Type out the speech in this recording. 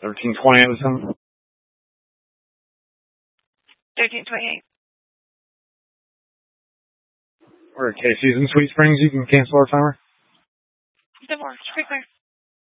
13:20 at the time. 13:28. We're at Casey's in Sweet Springs. You can cancel our timer. Then more. Quickly.